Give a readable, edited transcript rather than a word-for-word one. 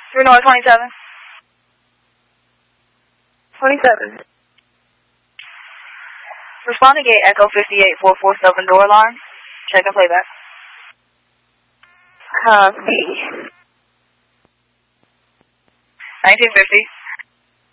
3 North 27. 27. Respond to gate Echo 58447 door alarm. Check and playback. Copy. 1950.